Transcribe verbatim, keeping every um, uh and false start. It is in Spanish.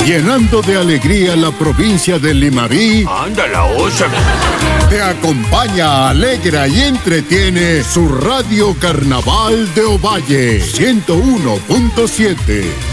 llenando de alegría la provincia de Limarí. ¡Anda la osa! Te acompaña, alegra y entretiene su Radio Carnaval de Ovalle ciento uno punto siete.